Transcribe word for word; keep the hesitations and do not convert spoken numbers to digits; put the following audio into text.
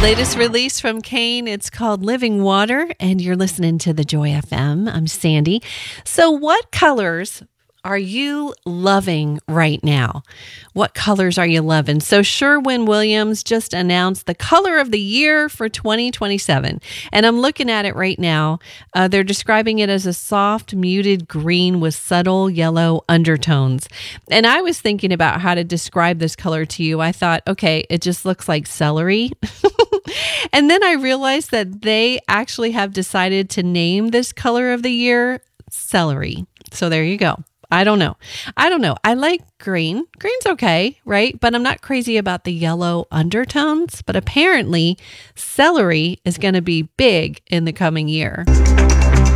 Latest release from Kane. It's called Living Water, and you're listening to the Joy F M. I'm Sandy. So what colors are you loving right now? What colors are you loving? So Sherwin-Williams just announced the color of the year for twenty twenty-seven. And I'm looking at it right now. Uh, they're describing it as a soft, muted green with subtle yellow undertones. And I was thinking about how to describe this color to you. I thought, okay, it just looks like celery. And then I realized that they actually have decided to name this color of the year celery. So there you go. I don't know. I don't know. I like green. Green's okay, right? But I'm not crazy about the yellow undertones. But apparently, celery is going to be big in the coming year.